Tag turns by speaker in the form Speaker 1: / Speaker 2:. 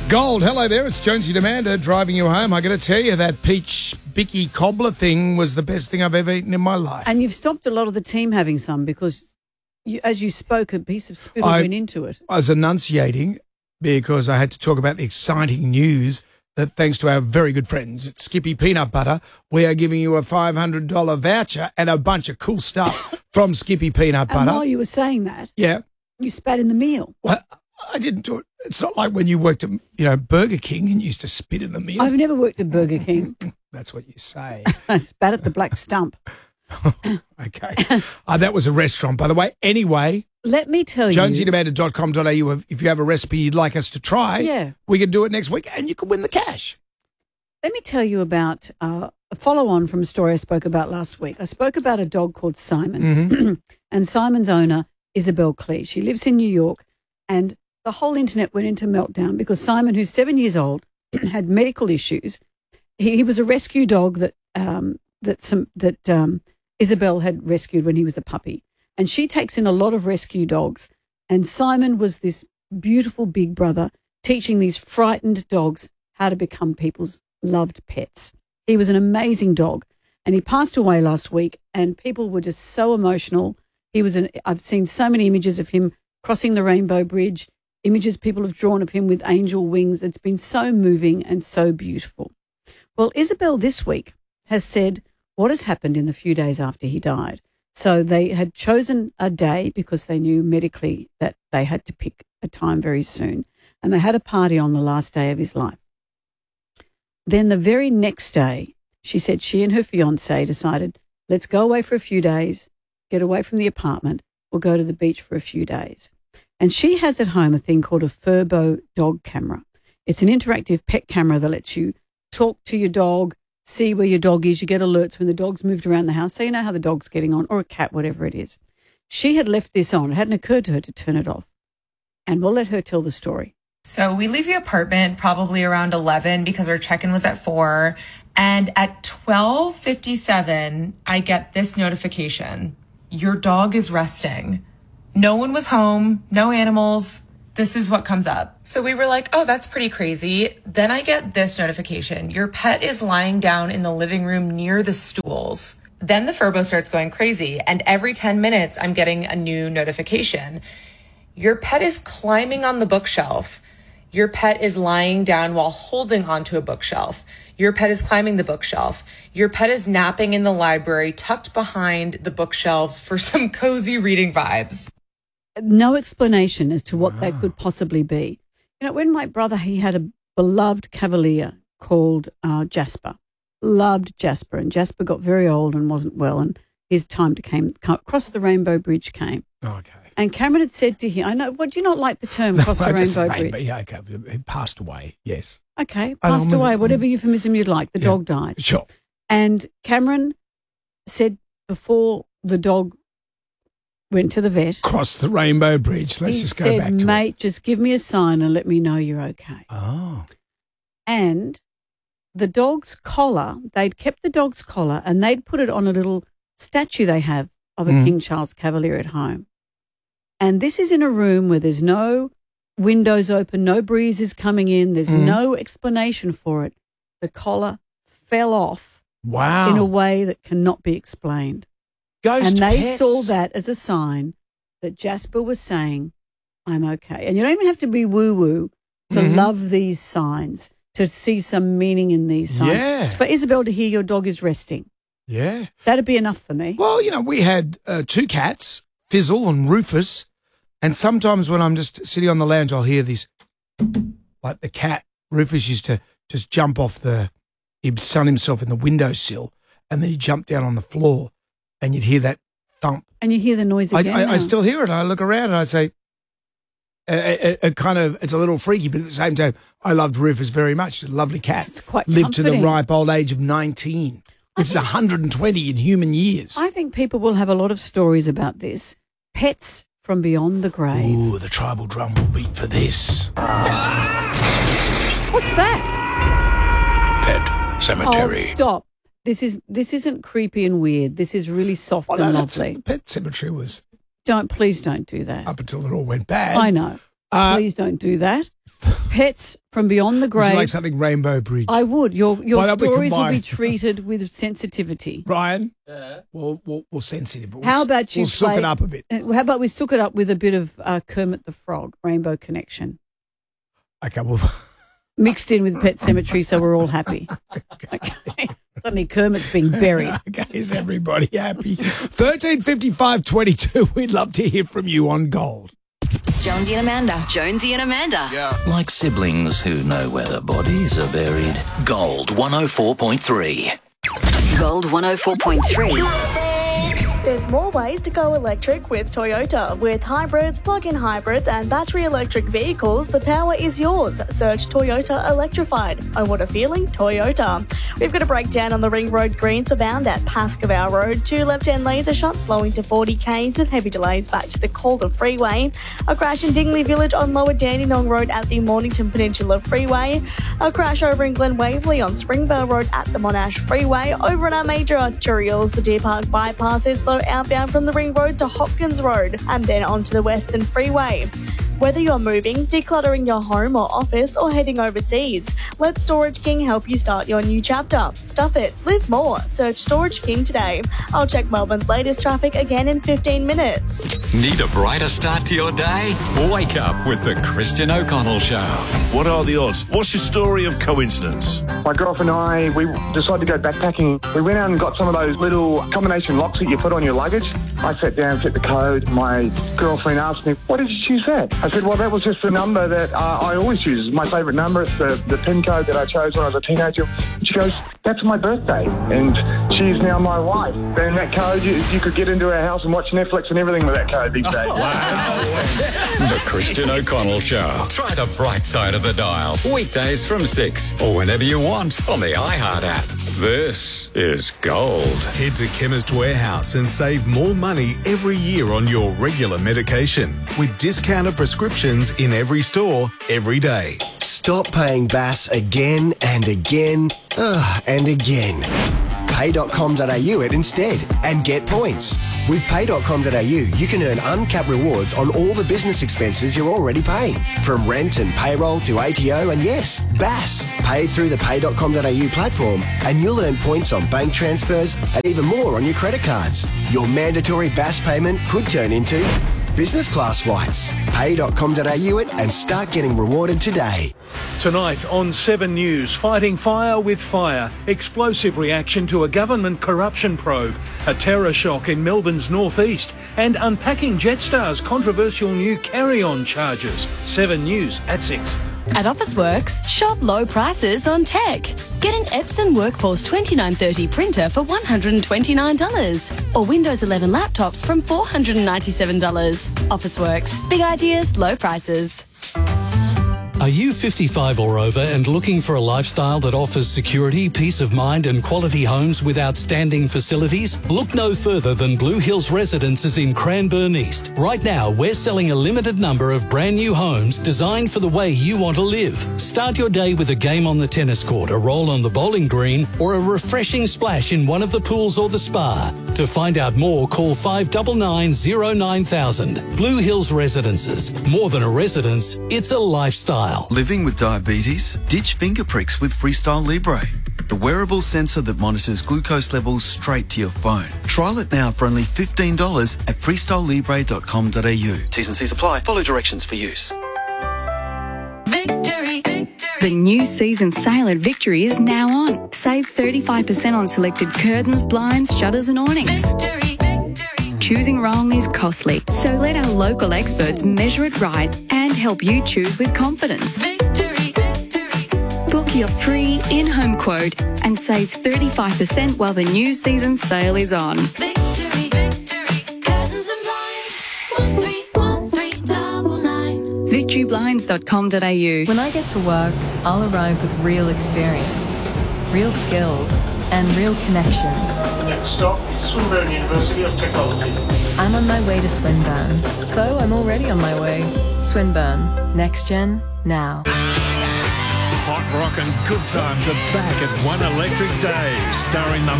Speaker 1: Gold, hello there. It's Jonesy Demander driving you home. I got to tell you, that peach bicky cobbler thing was the best thing I've ever eaten in my life.
Speaker 2: And you've stopped a lot of the team having some because, as you spoke, a piece of spittle went into it. I was
Speaker 1: enunciating because I had to talk about the exciting news that thanks to our very good friends at Skippy Peanut Butter, we are giving you a $500 voucher and a bunch of cool stuff from Skippy Peanut Butter.
Speaker 2: And while you were saying that, you spat in the meal.
Speaker 1: Well, I didn't do it. It's not like when you worked at, Burger King and used to spit in the meal.
Speaker 2: I've never worked at Burger King.
Speaker 1: That's what you say.
Speaker 2: I spat at the black stump.
Speaker 1: Okay. That was a restaurant, by the way. Anyway,
Speaker 2: let me tell you.
Speaker 1: JonesyDemander.com.au, if you have a recipe you'd like us to try, we can do it next week and you can win the cash.
Speaker 2: Let me tell you about a follow-on from a story I spoke about last week. I spoke about a dog called Simon, and Simon's owner, Isabel Clee. She lives in New York, and the whole internet went into meltdown because Simon, who's 7 years old, had medical issues. He was a rescue dog that Isabel had rescued when he was a puppy. And she takes in a lot of rescue dogs. And Simon was this beautiful big brother teaching these frightened dogs how to become people's loved pets. He was an amazing dog. And he passed away last week, and people were just so emotional. I've seen so many images of him crossing the Rainbow Bridge, images people have drawn of him with angel wings. It's been so moving and so beautiful. Well, Isabel this week has said what has happened in the few days after he died. So they had chosen a day because they knew medically that they had to pick a time very soon. And they had a party on the last day of his life. Then the very next day, she said she and her fiancé decided, let's go away for a few days, get away from the apartment, we'll go to the beach for a few days. And she has at home a thing called a Furbo dog camera. It's an interactive pet camera that lets you talk to your dog, see where your dog is. You get alerts when the dog's moved around the house, so you know how the dog's getting on, or a cat, whatever it is. She had left this on. It hadn't occurred to her to turn it off. And we'll let her tell the story.
Speaker 3: So we leave the apartment probably around 11 because our check-in was at 4. And at 12:57, I get this notification. Your dog is resting. No one was home, no animals. This is what comes up. So we were like, oh, that's pretty crazy. Then I get this notification. Your pet is lying down in the living room near the stools. Then the Furbo starts going crazy. And every 10 minutes, I'm getting a new notification. Your pet is climbing on the bookshelf. Your pet is lying down while holding onto a bookshelf. Your pet is climbing the bookshelf. Your pet is napping in the library, tucked behind the bookshelves for some cozy reading vibes.
Speaker 2: No explanation as to what that could possibly be. You know, when my brother, he had a beloved Cavalier called Jasper. Loved Jasper. And Jasper got very old and wasn't well, and his time to cross the Rainbow Bridge came.
Speaker 1: Okay.
Speaker 2: And Cameron had said to him, I know, do you not like the term cross the Rainbow Bridge?
Speaker 1: Yeah, okay. He passed away, yes.
Speaker 2: Okay, passed away, whatever euphemism you'd like. The dog died.
Speaker 1: Sure.
Speaker 2: And Cameron said before the dog went to the vet.
Speaker 1: Cross the Rainbow Bridge. Let's just go back to it.
Speaker 2: Mate, just give me a sign and let me know you're okay.
Speaker 1: Oh.
Speaker 2: And the dog's collar, they'd kept the dog's collar and they'd put it on a little statue they have of a King Charles Cavalier at home. And this is in a room where there's no windows open, no breeze is coming in, there's no explanation for it. The collar fell off in a way that cannot be explained.
Speaker 1: Ghost
Speaker 2: and they
Speaker 1: pets.
Speaker 2: saw that as a sign that Jasper was saying, I'm okay. And you don't even have to be woo-woo to love these signs, to see some meaning in these signs.
Speaker 1: Yeah.
Speaker 2: It's for Isabel to hear your dog is resting.
Speaker 1: Yeah.
Speaker 2: That'd be enough for me.
Speaker 1: Well, we had 2 cats, Fizzle and Rufus, and sometimes when I'm just sitting on the lounge, I'll hear this, like the cat, Rufus used to just jump off he'd sun himself in the windowsill, and then he'd jump down on the floor, and you'd hear that thump.
Speaker 2: And you hear the noise again.
Speaker 1: I still hear it. I look around and I say, it's a little freaky, but at the same time, I loved Rufus very much. It's a lovely cat.
Speaker 2: It's quite
Speaker 1: Lived
Speaker 2: comforting.
Speaker 1: to the ripe old age of 19, which is 120 in human years.
Speaker 2: I think people will have a lot of stories about this. Pets from beyond the grave.
Speaker 1: Ooh, the tribal drum will beat for this.
Speaker 2: What's that?
Speaker 4: Pet Cemetery.
Speaker 2: Oh, stop. This isn't creepy and weird. This is really soft and lovely.
Speaker 1: Pet Cemetery was.
Speaker 2: Please don't do that.
Speaker 1: Up until it all went bad.
Speaker 2: I know. Please don't do that. Pets from beyond the
Speaker 1: Would
Speaker 2: grave.
Speaker 1: you like something Rainbow Bridge?
Speaker 2: I would. Your
Speaker 1: Why don't we
Speaker 2: stories will be
Speaker 1: combine?
Speaker 2: treated with sensitivity.
Speaker 1: Brian? Yeah. We'll sensitive.
Speaker 2: How about you
Speaker 1: We'll soak
Speaker 2: play-
Speaker 1: it up a bit.
Speaker 2: How about we soak it up with a bit of Kermit the Frog, Rainbow Connection,
Speaker 1: Okay, well...
Speaker 2: mixed in with Pet Cemetery, so we're all happy. Okay. Suddenly Kermit's being buried.
Speaker 1: Okay, is everybody happy? 135522. We'd love to hear from you on gold.
Speaker 5: Jonesy and Amanda.
Speaker 6: Jonesy and Amanda.
Speaker 7: Like siblings who know where their bodies are buried. Gold 104.3.
Speaker 6: Gold 104.3.
Speaker 8: There's more ways to go electric with Toyota. With hybrids, plug-in hybrids and battery electric vehicles, the power is yours. Search Toyota Electrified. Oh, what a feeling, Toyota. We've got a breakdown on the Ring Road Greens bound at Pascoe Road. 2 left-hand lanes are shut, slowing to 40 k's with heavy delays back to the Calder Freeway. A crash in Dingley Village on Lower Dandenong Road at the Mornington Peninsula Freeway. A crash over in Glen Waverley on Springvale Road at the Monash Freeway. Over in our major arterials, the Deer Park bypass is slow outbound from the Ring Road to Hopkins Road and then onto the Western Freeway. Whether you're moving, decluttering your home or office, or heading overseas, let Storage King help you start your new chapter. Stuff it, live more. Search Storage King today. I'll check Melbourne's latest traffic again in 15 minutes.
Speaker 9: Need a brighter start to your day? Wake up with the Christian O'Connell Show.
Speaker 10: What are the odds? What's your story of coincidence?
Speaker 11: My girlfriend and I, we decided to go backpacking. We went out and got some of those little combination locks that you put on your luggage. I sat down, set the code. My girlfriend asked me, why did you choose that? I said, well, that was just the number that I always use. It's my favourite number. It's the PIN code that I chose when I was a teenager. And she goes, that's my birthday. And she's now my wife. And that code, you could get into our house and watch Netflix and everything with that code these days.
Speaker 9: The Christian O'Connell Show. Try the bright side of the dial. Weekdays from 6 or whenever you want on the iHeart app. This is Gold.
Speaker 12: Head to Chemist Warehouse and save more money every year on your regular medication with discounted prescriptions in every store, every day.
Speaker 13: Stop paying BAS again and again and again. Pay.com.au it instead and get points. With Pay.com.au, you can earn uncapped rewards on all the business expenses you're already paying, from rent and payroll to ATO and yes, BAS, paid through the Pay.com.au platform, and you'll earn points on bank transfers and even more on your credit cards. Your mandatory BAS payment could turn into business class flights. Pay.com.au it and start getting rewarded today.
Speaker 14: Tonight on 7 News, fighting fire with fire, explosive reaction to a government corruption probe, a terror shock in Melbourne's northeast, and unpacking Jetstar's controversial new carry-on charges. 7 News at 6.
Speaker 6: At Officeworks, shop low prices on tech. Get an Epson Workforce 2930 printer for $129 or Windows 11 laptops from $497. Officeworks. Big ideas, low prices.
Speaker 15: Are you 55 or over and looking for a lifestyle that offers security, peace of mind and quality homes with outstanding facilities? Look no further than Blue Hills Residences in Cranbourne East. Right now, we're selling a limited number of brand new homes designed for the way you want to live. Start your day with a game on the tennis court, a roll on the bowling green, or a refreshing splash in one of the pools or the spa. To find out more, call 599 09000. Blue Hills Residences. More than a residence, it's a lifestyle.
Speaker 16: Living with diabetes? Ditch finger pricks with Freestyle Libre, the wearable sensor that monitors glucose levels straight to your phone. Trial it now for only $15 at freestylelibre.com.au. T's and C's apply. Follow directions for use.
Speaker 17: Victory. The new season sale at Victory is now on. Save 35% on selected curtains, blinds, shutters and awnings. Choosing wrong is costly, so let our local experts measure it right and help you choose with confidence. Book your free in-home quote and save 35% while the new season sale is on. VictoryBlinds.com.au.
Speaker 18: When I get to work, I'll arrive with real experience, real skills, and real connections.
Speaker 19: Next stop, Swinburne University of Technology.
Speaker 18: I'm on my way to Swinburne, so I'm already on my way. Swinburne, next gen, now.
Speaker 12: Hot rock and good times are back at One Electric Day, starring the